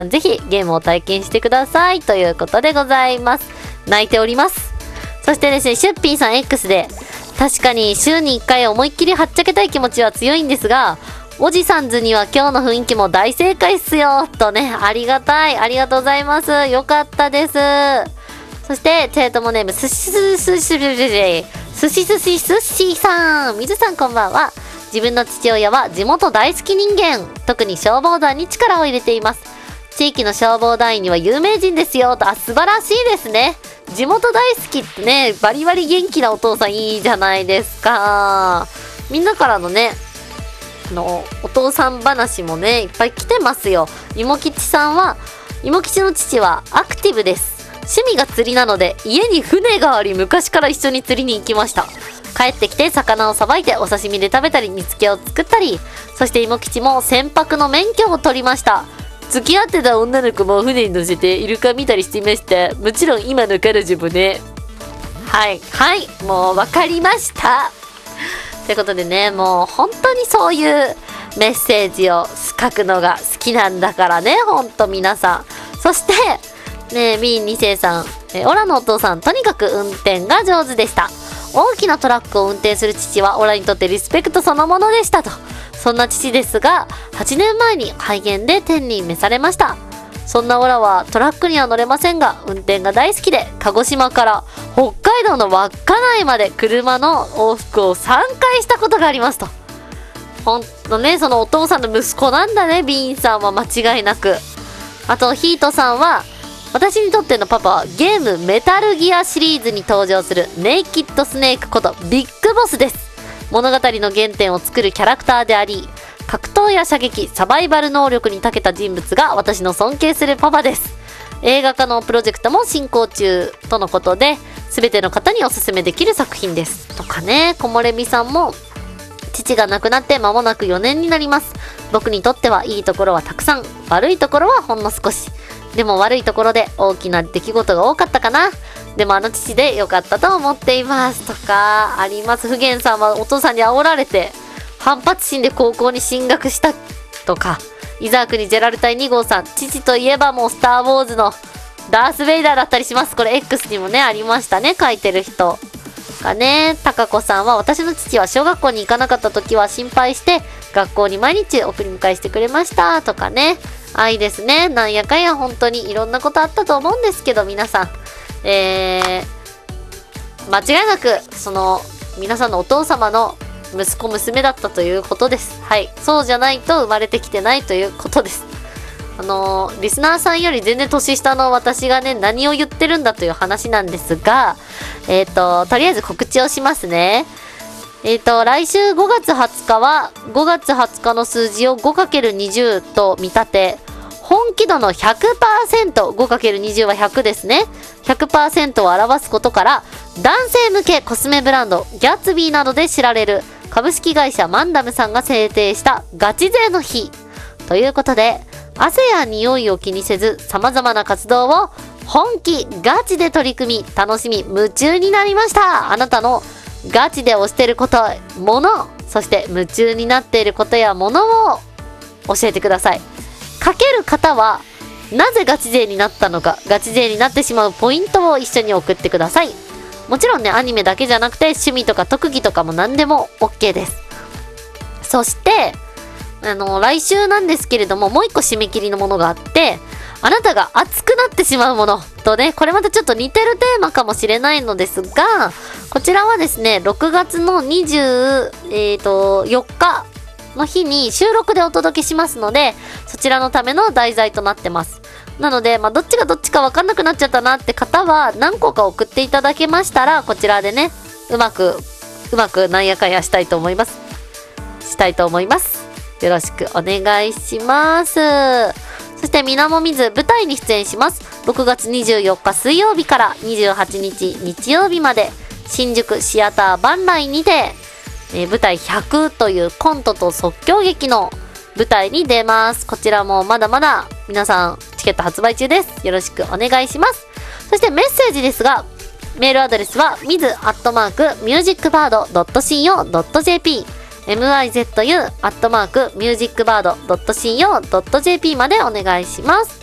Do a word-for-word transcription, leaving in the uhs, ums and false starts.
ぜひゲームを体験してくださいということでございます。泣いております。そしてですね、シュッピーさん X で、確かに週にいっかい思いっきりはっちゃけたい気持ちは強いんですが、おじさんずには今日の雰囲気も大正解っすよとね、ありがたい、ありがとうございます。よかったです。そしてチェートモネームすしすしすしすしすしすしさん、みずさんこんばんは。自分の父親は地元大好き人間、特に消防団に力を入れています。地域の消防団員には有名人ですよと。あ、素晴らしいですね。地元大好きってね、バリバリ元気なお父さんいいじゃないですか。みんなからのね、あのお父さん話もねいっぱい来てますよ。芋吉さんは、芋吉の父はアクティブです。趣味が釣りなので家に船があり、昔から一緒に釣りに行きました。帰ってきて魚をさばいてお刺身で食べたり煮付けを作ったり、そして芋吉も船舶の免許を取りました。付き合ってた女の子も船に乗せてイルカ見たりしていました。もちろん今の彼女もね。はいはいもう分かりましたということでね、もう本当にそういうメッセージを書くのが好きなんだからね、ほんと皆さん。そしてねえ、ミーンに世さん、えオラのお父さんとにかく運転が上手でした。大きなトラックを運転する父はオラにとってリスペクトそのものでしたと。そんな父ですが、はちねんまえに肺炎で天に召されました。そんなオラはトラックには乗れませんが、運転が大好きで、鹿児島から北海道の稚内まで車の往復をさんかいしたことがありますと。ほんとね、そのお父さんの息子なんだね、ビーンさんは間違いなく。あと、ヒートさんは、私にとってのパパはゲームメタルギアシリーズに登場するネイキッドスネークことビッグボスです。物語の原点を作るキャラクターであり、格闘や射撃、サバイバル能力に長けた人物が私の尊敬するパパです。映画化のプロジェクトも進行中とのことで、全ての方におすすめできる作品ですとかね。木漏れ日さんも、父が亡くなって間もなくよねんになります。僕にとってはいいところはたくさん、悪いところはほんの少し。でも悪いところで大きな出来事が多かったかな。でもあの父で良かったと思っていますとかあります。不言さんはお父さんに煽られて反発心で高校に進学したとか。伊沢国ジェラル隊に号さん、父といえばもうスター・ウォーズのダース・ベイダーだったりします。これ X にもねありましたね、書いてる人がね。高子さんは、私の父は小学校に行かなかった時は心配して学校に毎日送り迎えしてくれましたとかね。愛ですね。なんやかんや本当にいろんなことあったと思うんですけど、皆さんえー、間違いなくその皆さんのお父様の息子娘だったということです。はい、そうじゃないと生まれてきてないということです。あのー、リスナーさんより全然年下の私がね何を言ってるんだという話なんですが、えっととりあえず告知をしますね。えっと来週ごがつはつかはごがつはつかの数字を ごかけるにじゅう と見立て、本気度の ひゃくパーセント、ごかけるにじゅう はひゃくですね。ひゃくパーセント を表すことから、男性向けコスメブランドギャッツビーなどで知られる株式会社マンダムさんが制定したガチ勢の日ということで、汗や匂いを気にせず様々な活動を本気ガチで取り組み、楽しみ夢中になりました。あなたのガチで推していること、もの、そして夢中になっていることやものを教えてください。かける方はなぜガチ勢になったのか、ガチ勢になってしまうポイントを一緒に送ってください。もちろんね、アニメだけじゃなくて趣味とか特技とかも何でも OK です。そしてあの来週なんですけれども、もう一個締め切りのものがあって、あなたが熱くなってしまうものとね、これまたちょっと似てるテーマかもしれないのですが、こちらはですねろくがつのにじゅうよっかの日に収録でお届けしますので、そちらのための題材となってます。なので、まあ、どっちがどっちか分かんなくなっちゃったなって方は何個か送っていただけましたら、こちらでねうまくうまくなんやかんやしたいと思いますしたいと思いますよろしくお願いします。そしてみなもみず舞台に出演します。ろくがつにじゅうよっか水曜日からにじゅうはちにち日曜日まで新宿シアターバンライにて、えー、舞台ひゃくというコントと即興劇の舞台に出ます。こちらもまだまだ皆さんチケット発売中です。よろしくお願いします。そしてメッセージですが、メールアドレスは ミズ アットマーク ミュージックバード ドット シーオー ドット ジェーピーミズ アットマーク ミュージックバード ドット シーオー ドット ジェーピー までお願いします。